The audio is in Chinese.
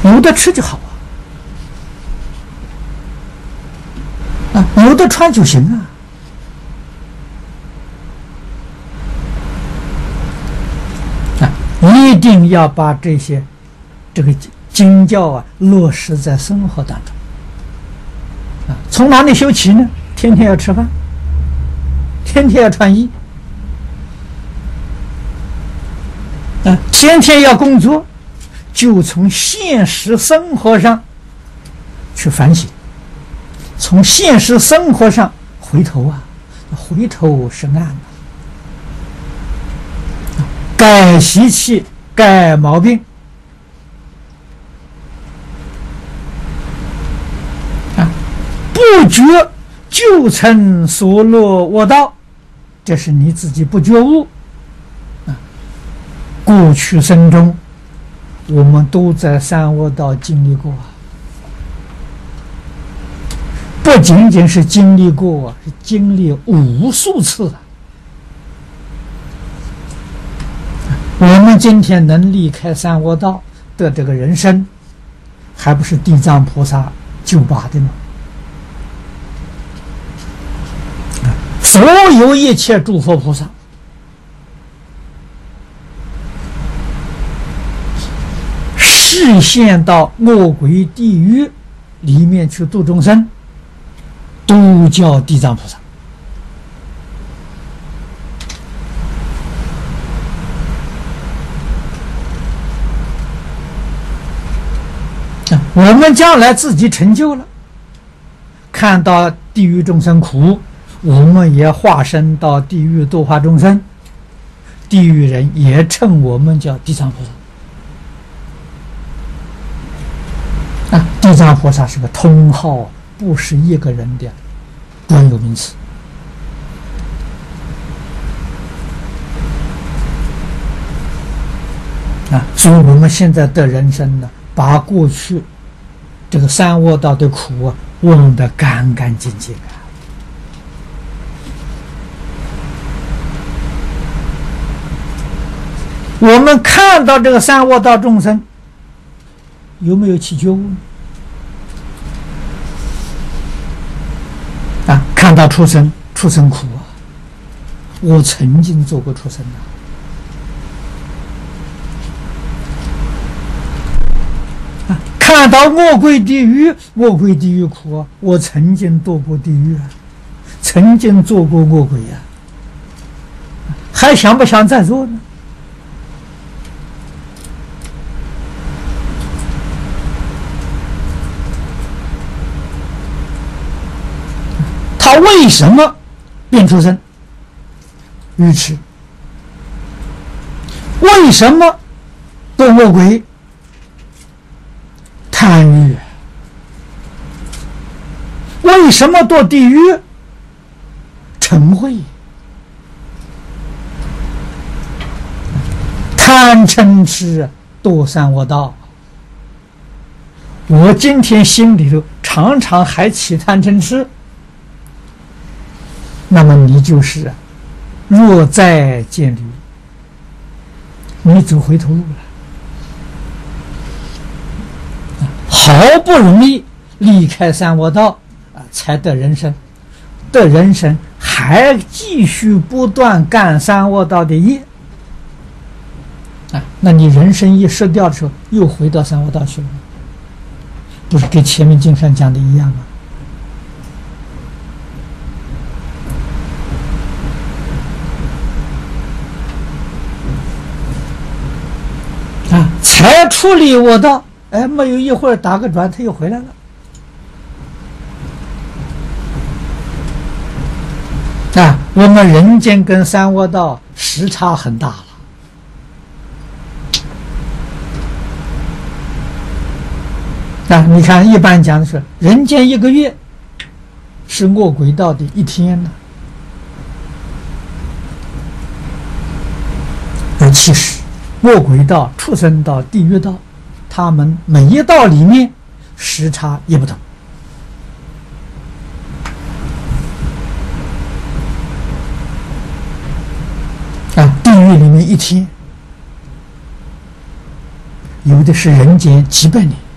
有的吃就好啊，有的穿就行啊，一定要把这个经教落实在生活当中啊。从哪里修起呢？天天要吃饭，天天要穿衣啊，天天要工作，就从现实生活上去反省，从现实生活上回头是岸改习气，改毛病啊，不觉就成所落卧道，这是你自己不觉悟啊。过去生中我们都在三恶道经历过不仅仅是经历过是经历无数次我们今天能离开三恶道的这个人生，还不是地藏菩萨救拔的吗？所有一切诸佛菩萨示现到恶鬼地狱里面去度众生，都叫地藏菩萨我们将来自己成就了，看到地狱众生苦，我们也化身到地狱度化众生，地狱人也称我们叫地藏菩萨地藏菩萨是个通号，不是一个人的专有名词所以我们现在的人生呢，把过去这个三恶道的苦忘得干干净净我们看到这个三恶道众生，有没有起觉悟看到畜生苦我曾经做过畜生看到恶鬼地狱苦我曾经堕过地狱曾经做过恶鬼还想不想再做呢？他为什么变畜生？愚痴。为什么堕恶鬼？贪欲。为什么堕地狱？嗔恚。贪嗔痴堕三恶道。我今天心里头常常还起贪嗔痴，那么你就是若在见驴，你走回头路了。好不容易离开三恶道才得人生，得人生还继续不断干三恶道的业那你人生一失掉的时候，又回到三恶道去了吗？不是跟前面经上讲的一样吗？才处理我道，没有一会儿打个转，他又回来了。我们人间跟三恶道时差很大了。你看，一般讲的是人间1个月是恶鬼道的1天呢。其实恶鬼道、畜生道、地狱道，他们每一道里面时差也不同。地狱里面1天，有的是人间几百年。